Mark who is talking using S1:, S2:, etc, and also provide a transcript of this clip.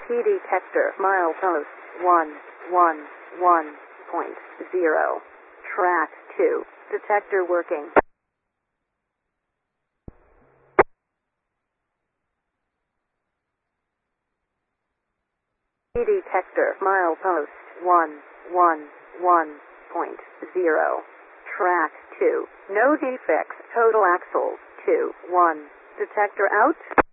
S1: detector milepost 111.0. Track 2. Detector working. Detector milepost 111.0. Track 2. No defects. Total axles 2 1. Detector out.